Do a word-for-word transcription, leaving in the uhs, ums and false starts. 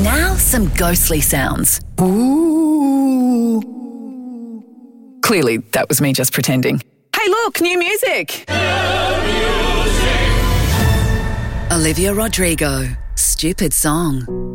Now some ghostly sounds. Ooh. Clearly, that was me just pretending. Hey, look, new music. Olivia Rodrigo, Stupid Song.